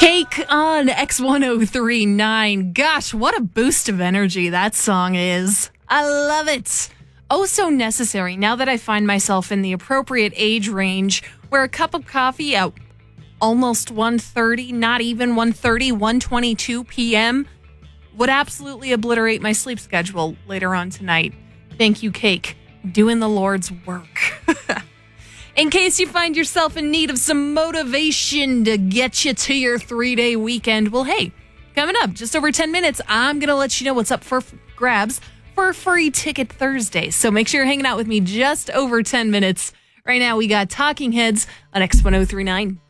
Cake on X1039. Gosh, what a boost of energy that song is. I love it. Oh, so necessary now that I find myself in the appropriate age range where a cup of coffee at almost 1:30, not even 1:30, 1:22 p.m. would absolutely obliterate my sleep schedule later on tonight. Thank you, Cake. Doing the Lord's work. In case you find yourself in need of some motivation to get you to your 3-day weekend, well, hey, coming up just over 10 minutes, I'm going to let you know what's up for grabs for Free Ticket Thursday. So make sure you're hanging out with me just over 10 minutes. Right now, we got Talking Heads on X1039.